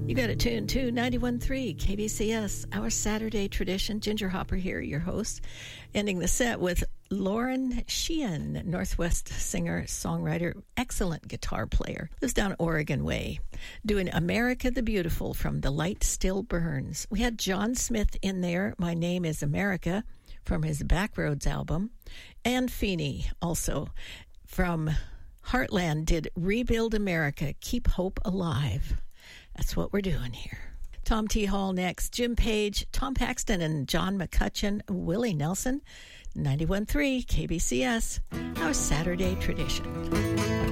You got it tuned to 91.3 KBCS, our Saturday tradition. Ginger Hopper here, your host. Ending the set with Lauren Sheehan, Northwest singer, songwriter, excellent guitar player. Lives down Oregon Way. Doing America the Beautiful from The Light Still Burns. We had John Smith in there, My Name is America, from his Backroads album. And Feeney also from Heartland did Rebuild America, Keep Hope Alive. That's what we're doing here. Tom T. Hall next. Jim Page, Tom Paxton, and John McCutcheon, Willie Nelson. 91.3 KBCS, our Saturday tradition.